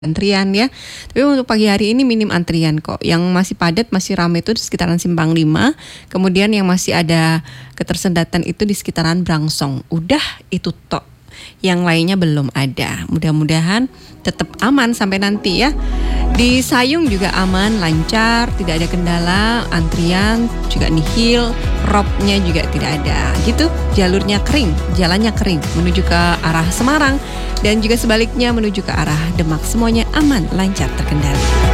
antrian ya. Tapi untuk pagi hari ini minim antrian kok. Yang masih padat, masih ramai itu di sekitaran Simpang 5. Kemudian yang masih ada ketersendatan itu di sekitaran Brangsong. Udah itu tok. Yang lainnya belum ada. Mudah-mudahan tetap aman sampai nanti ya. Di Sayung juga aman, lancar, tidak ada kendala, antrian juga nihil, ropnya juga tidak ada. Gitu, jalurnya kering, jalannya kering menuju ke arah Semarang dan juga sebaliknya menuju ke arah Demak. Semuanya aman, lancar, terkendali.